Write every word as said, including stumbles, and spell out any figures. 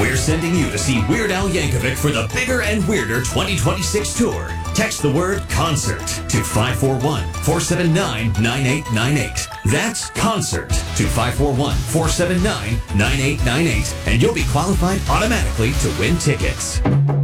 We're sending you to see Weird Al Yankovic for the Bigger and Weirder twenty twenty-six tour. Text the word concert to five four one, four seven nine, nine eight nine eight. That's concert to five four one, four seven nine, nine eight nine eight. And you'll be qualified automatically to win tickets.